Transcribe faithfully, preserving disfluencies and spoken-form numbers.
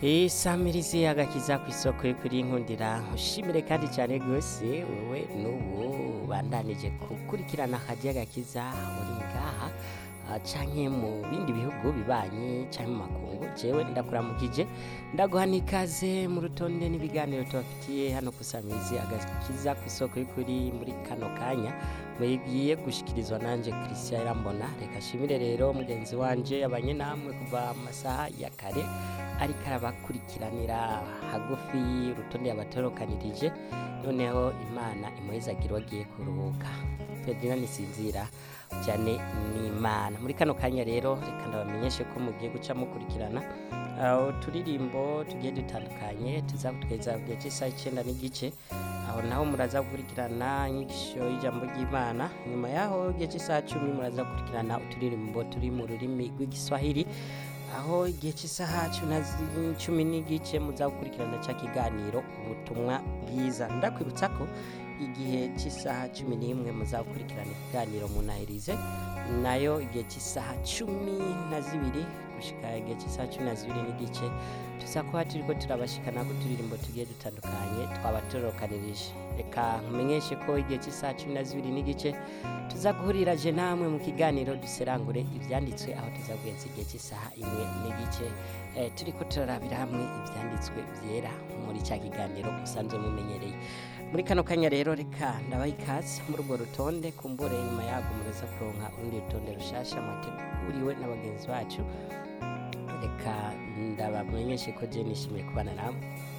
isamirizi agakiza ku isoko y'ukuri nkundira nkushimire kandi cyane rwose wowe n'ubu bandanije gukurikirana akajya gakiza uri ngaha ah, canke mu bindi bihugu bibanye canke mu makungu jewe ndakuramukije ndaguha n'ikaze mu rutonde n'ibiganiro tubafitiye hano kusamirizi agakiza ku isoko y'ukuri muri kano kanya mugiye gushikirizwa nanje Christian Irambona. Reka shimire rero mugenzi wanje abanye namwe kuva amasaha ya kare ariko arabakurikiranira hagufi urutonde yabatorokanirije, noneho Imana imuhezagire wagiye kuruhuka. Ferdinand Nisinzira cyane n'Imana. Muri kano kanya rero reka ndabamenyeshe ko mugiye guca mukurikirana aho turirimbo tugiye dutandukanye tuzagutweza gihe cy'isaha icyenda n'igice, aho naho muraza gukurikirana inyigisho y'ijambo ry'Imana. Nyuma yaho gihe cy'isaha cumi muraza gukurikirana uturirimbo turi mu rurimi rw'igiswahili, aho igihe cy'isaha cumi n'igice muza gukurikirana cya kiganiro ubutumwa bwiza. Ndakwibutsa ko igihe cy'isaha cumi n'imwe muza gukurikirana ikiganiro munahirize, nayo igihe cy'isaha cumi na zibiri gushika igihe cy'isaha cumi na zibiri n'igice tuza kuba turiko turabashikana ku turirimbo tugiye dutandukanye twabatorokanirije. Reka nkumenyeshe ko igihe cy'isaha cumi na zibiri n'igice tuza guhurira je namwe mu kiganiro duserangure ivyanditswe, aho tuza guheza igihe cy'isaha imwe n'igice eh, turiko turarabira hamwe ivyanditswe vyera muri cya kiganiro musanzwe mumenyereye. Muri kano kanya rero reka ndabaha ikaze muri urwo rutonde, kumbure nyuma yago muraza kuronka urundi rutonde rushasha mwateguriwe n'abagenzi bacu. Reka ndabamenyeshe ko je nishimiye kubana namwe.